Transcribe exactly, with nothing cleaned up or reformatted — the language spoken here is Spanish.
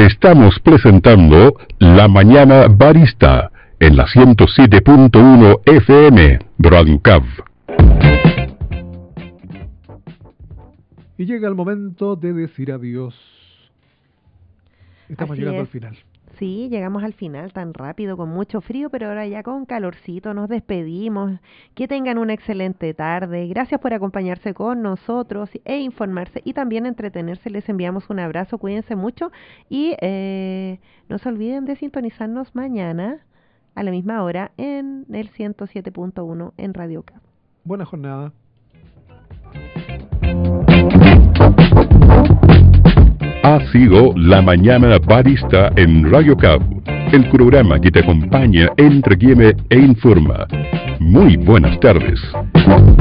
Estamos presentando La Mañana Barista en la ciento siete punto uno F M Radio C A V. Y llega el momento de decir adiós. Estamos Así llegando es. al final. Sí, llegamos al final tan rápido, con mucho frío, pero ahora ya con calorcito nos despedimos. Que tengan una excelente tarde. Gracias por acompañarse con nosotros e informarse y también entretenerse. Les enviamos un abrazo, cuídense mucho y eh, no se olviden de sintonizarnos mañana a la misma hora en el ciento siete punto uno en Radio C A V. Buena jornada. Ha sido La Mañana Barista en Radio C A V, el programa que te acompaña, entretiene e informa. Muy buenas tardes.